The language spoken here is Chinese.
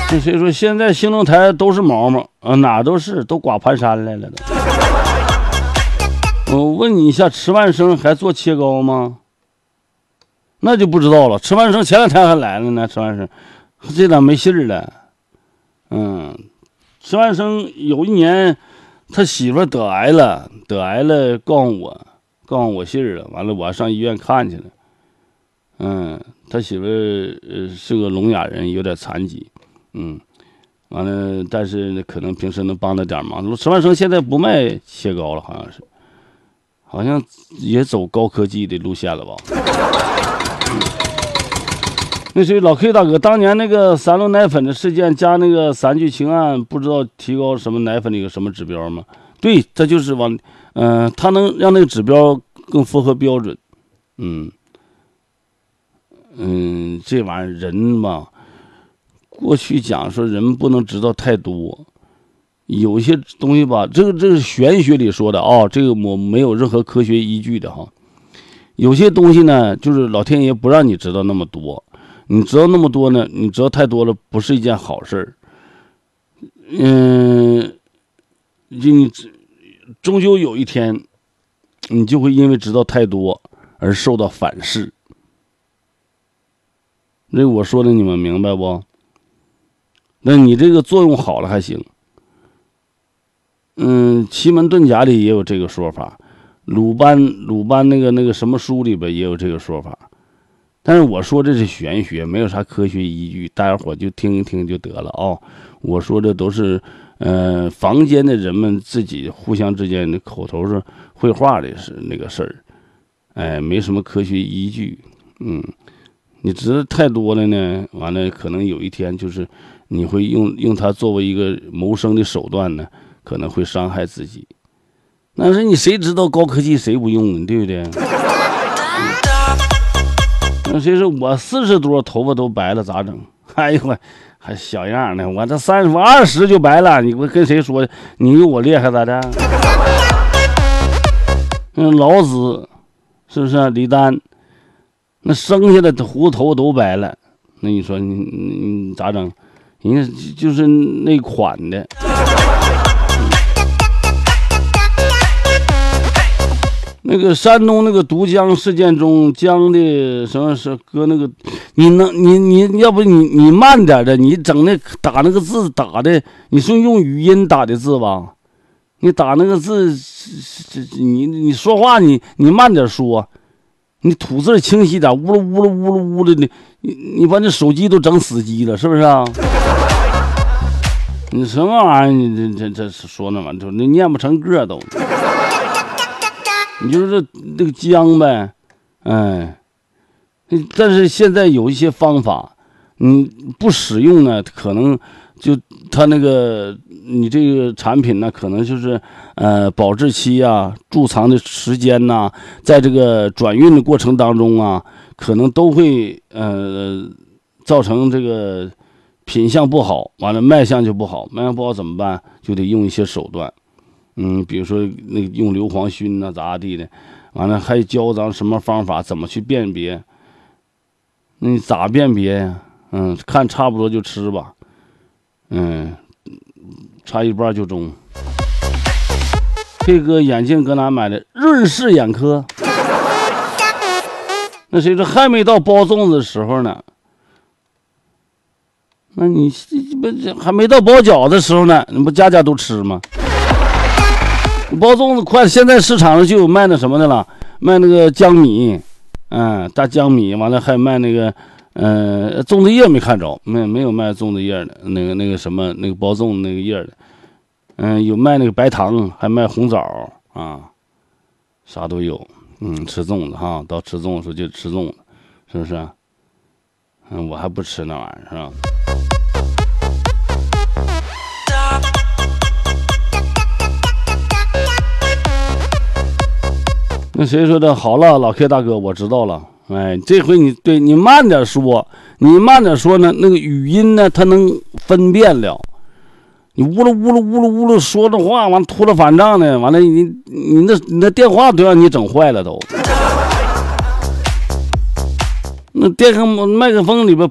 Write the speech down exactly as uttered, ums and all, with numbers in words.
那所以说现在兴隆台都是毛毛啊，哪都是都刮盘山来了都。我问你一下，池万生还做切糕吗？那就不知道了。池万生前两天还来了呢，池万生这咋没信儿了？嗯，池万生有一年他媳妇得癌了，得癌了，告诉我，告诉我信儿了。完了，我还上医院看去了。嗯，他媳妇呃是个聋哑人，有点残疾。嗯，完了，但是可能平时能帮他点忙。池万生现在不卖切糕了，好像是。好像也走高科技的路线了吧？那谁老 K 大哥，当年那个三鹿奶粉的事件加那个三聚氰胺，不知道提高什么奶粉的一个什么指标吗？对，这就是往，嗯、呃，它能让那个指标更符合标准。嗯嗯，这玩意儿人嘛，过去讲说人不能知道太多。有些东西吧，这个这是玄学里说的啊、哦，这个我没有任何科学依据的哈。有些东西呢，就是老天爷不让你知道那么多，你知道那么多呢，你知道太多了，不是一件好事儿。嗯，你终究有一天，你就会因为知道太多而受到反噬。这我说的你们明白不？那你这个作用好了还行。嗯，奇门遁甲里也有这个说法，鲁班鲁班那个那个什么书里边也有这个说法，但是我说这是玄学，没有啥科学依据，大家伙就听一听就得了啊、哦。我说的都是呃坊间的人们自己互相之间的口头上绘画的是那个事儿，哎，没什么科学依据。嗯，你知道太多了呢，完了可能有一天就是你会用用它作为一个谋生的手段呢。可能会伤害自己，但是你谁知道高科技谁不用，对不对？那谁说我四十多头发都白了咋整？哎呦我还小样呢，我这三十我二十就白了，你我跟谁说的？你有我厉害咋的？嗯，老子是不是、啊、李丹？那生下来的胡子头发都白了，那你说你你你咋整？人家就是那款的。那个山东那个毒江事件中，江的什么是搁那个，你能你你要不你你慢点的，你整那打那个字打的，你是用语音打的字吧？你打那个字，你你说话你你慢点说，你吐字清晰点，呜噜呜噜呜噜呜噜的，你你把那手机都整死机了，是不是啊？你什么玩意儿？你这这这说那玩意儿，那念不成个都。你就是这这个姜呗，哎，但是现在有一些方法，你不使用呢，可能就它那个你这个产品呢，可能就是呃保质期啊、贮藏的时间呐、啊，在这个转运的过程当中啊，可能都会呃造成这个品相不好，完了卖相就不好，卖相不好怎么办？就得用一些手段。嗯，比如说那个用硫磺熏啊咋地的，完了还教咱什么方法，怎么去辨别？那你咋辨别呀？嗯，看差不多就吃吧。嗯，差一半就中。这个眼镜搁哪买的？润视眼科。那谁说还没到包粽子的时候呢？那你不还没到包饺子的时候呢？你不家家都吃吗？包粽子快，现在市场上就有卖那什么的了，卖那个江米，嗯，大江米，完了还卖那个，呃，粽子叶没看着，没没有卖粽子叶的，那个那个什么那个包粽子那个叶的，嗯，有卖那个白糖，还卖红枣啊，啥都有，嗯，吃粽子哈，到吃粽子的时候就吃粽子，是不是、啊？嗯，我还不吃那玩意儿，是吧？那谁说的好了，老 K 大哥，我知道了。哎，这回你对你慢点说，你慢点说呢，那个语音呢，它能分辨了。你呜噜呜噜呜噜呜噜说的话，完秃了反账呢，完了你你那你那电话都让你整坏了都。那电克麦克风里边